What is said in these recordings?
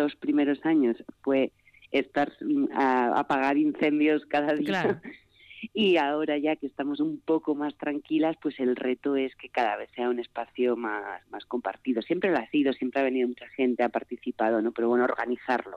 los primeros años fue estar a apagar incendios cada día. Claro. Y ahora ya que estamos un poco más tranquilas, pues el reto es que cada vez sea un espacio más compartido. Siempre lo ha sido, siempre ha venido mucha gente, ha participado, ¿no? Pero bueno, organizarlo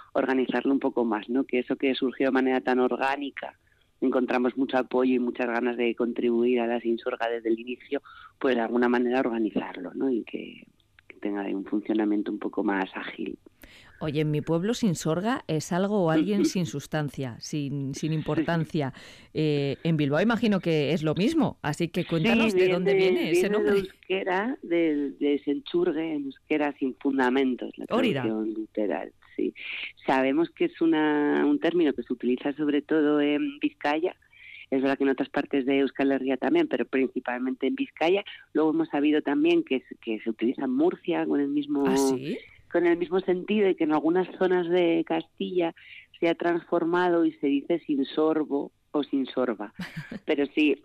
un poco más, ¿no? Que eso que surgió de manera tan orgánica, encontramos mucho apoyo y muchas ganas de contribuir a la Sinsorga desde el inicio, pues de alguna manera organizarlo, ¿no? Y que tenga un funcionamiento un poco más ágil. Oye, en mi pueblo Sinsorga es algo o alguien sin sustancia, sin importancia. En Bilbao imagino que es lo mismo, así que cuéntanos de dónde viene ese nombre. De euskera, de senchurgue, en euskera sin fundamentos, la traducción literal. Sí. Sabemos que es un término que se utiliza sobre todo en Vizcaya. Es verdad que en otras partes de Euskal Herria también, pero principalmente en Vizcaya. Luego hemos sabido también que se utiliza en Murcia con el mismo... ¿Ah, sí? Con el mismo sentido, y que en algunas zonas de Castilla se ha transformado y se dice sin sorbo o sin sorba. Pero sí,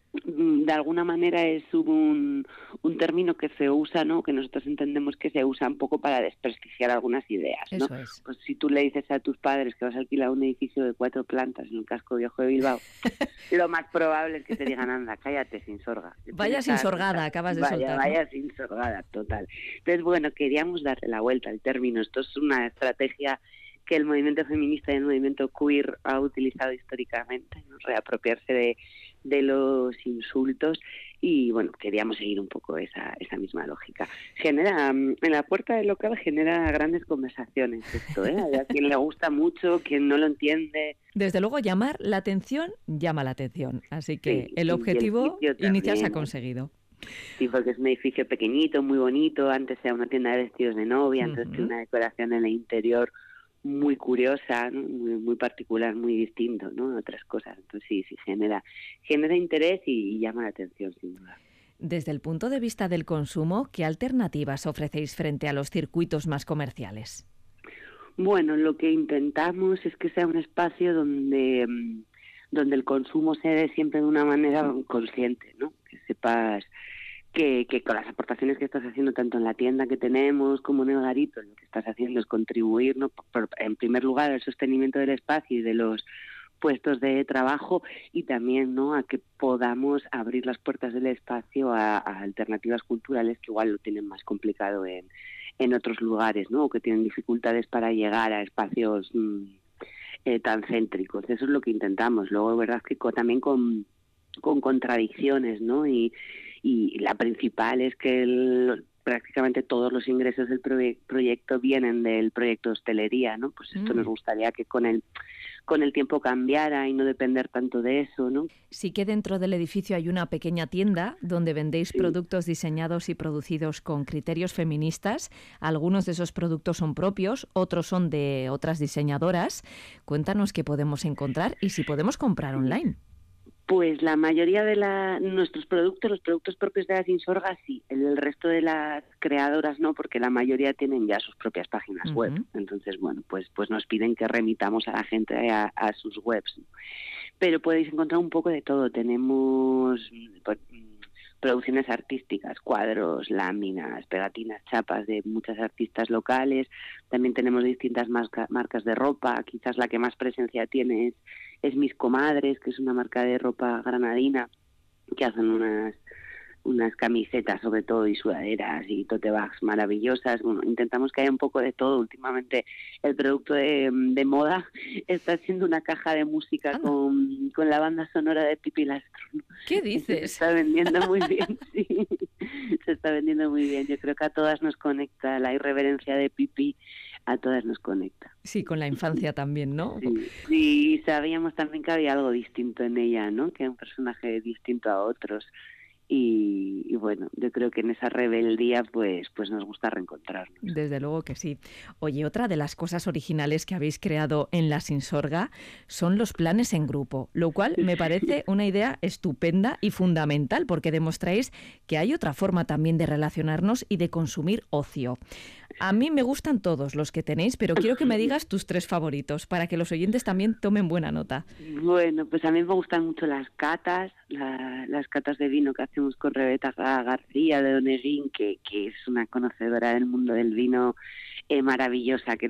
de alguna manera es un término que se usa, ¿no? Que nosotros entendemos que se usa un poco para desprestigiar algunas ideas, ¿no? Eso es. Pues si tú le dices a tus padres que vas a alquilar un edificio de 4 plantas en el casco viejo de Bilbao, lo más probable es que te digan, anda, cállate, Sinsorga. Vaya Sinsorgada, acabas de soltar, ¿no? Vaya Sinsorgada, total. Entonces, bueno, queríamos darle la vuelta al término. Esto es una estrategia que el movimiento feminista y el movimiento queer ha utilizado históricamente, ¿no? Reapropiarse de los insultos, y bueno, queríamos seguir un poco esa misma lógica. En la puerta del local genera grandes conversaciones esto, ¿eh? A quien le gusta mucho, quien no lo entiende. Desde luego, llamar la atención llama la atención, así que sí, el objetivo inicial se ha conseguido. Sí, porque es un edificio pequeñito, muy bonito, antes era una tienda de vestidos de novia, entonces tiene una decoración en el interior muy curiosa, ¿no? Muy particular, muy distinto, ¿no? Otras cosas. Entonces sí genera interés y llama la atención, sin duda. Desde el punto de vista del consumo, ¿qué alternativas ofrecéis frente a los circuitos más comerciales? Bueno, lo que intentamos es que sea un espacio donde el consumo se dé siempre de una manera consciente, ¿no? Que sepas que con las aportaciones que estás haciendo tanto en la tienda que tenemos como en el garito, lo que estás haciendo es contribuir, ¿no? En primer lugar, al sostenimiento del espacio y de los puestos de trabajo, y también, ¿no?, a que podamos abrir las puertas del espacio a alternativas culturales que igual lo tienen más complicado en otros lugares, ¿no?, o que tienen dificultades para llegar a espacios tan céntricos. Eso es lo que intentamos. Luego, verdad que también con contradicciones, ¿no? Y la principal es que prácticamente todos los ingresos del proyecto vienen del proyecto hostelería, ¿no? Pues esto nos gustaría que con el tiempo cambiara y no depender tanto de eso, ¿no? Sí que dentro del edificio hay una pequeña tienda donde vendéis productos diseñados y producidos con criterios feministas. Algunos de esos productos son propios, otros son de otras diseñadoras. Cuéntanos qué podemos encontrar y si podemos comprar online. Pues la mayoría de nuestros productos, los productos propios de la Sinsorga, sí. El resto de las creadoras no, porque la mayoría tienen ya sus propias páginas web. Entonces, bueno, pues nos piden que remitamos a la gente a sus webs. Pero podéis encontrar un poco de todo. Tenemos producciones artísticas, cuadros, láminas, pegatinas, chapas de muchas artistas locales. También tenemos distintas marcas de ropa. Quizás la que más presencia tiene es Mis Comadres, que es una marca de ropa granadina, que hacen unas camisetas sobre todo y sudaderas y tote bags maravillosas. Bueno, intentamos que haya un poco de todo. Últimamente el producto de moda está siendo una caja de música con la banda sonora de Pipi Lastro. ¿Qué dices? Se está vendiendo muy bien, sí. Se está vendiendo muy bien. Yo creo que a todas nos conecta la irreverencia de Pipi, a todas nos conecta. Sí, con la infancia también, ¿no? Sí, sabíamos también que había algo distinto en ella, ¿no? Que era un personaje distinto a otros. Y bueno, yo creo que en esa rebeldía pues nos gusta reencontrarnos. Desde luego que sí. Oye, otra de las cosas originales que habéis creado en la Sinsorga son los planes en grupo, lo cual me parece una idea estupenda y fundamental, porque demostráis que hay otra forma también de relacionarnos y de consumir ocio. A mí me gustan todos los que tenéis, pero quiero que me digas tus 3 favoritos para que los oyentes también tomen buena nota. Bueno, pues a mí me gustan mucho las catas, las catas de vino que hacemos con Rebeca García de Doneguín, que es una conocedora del mundo del vino maravillosa, que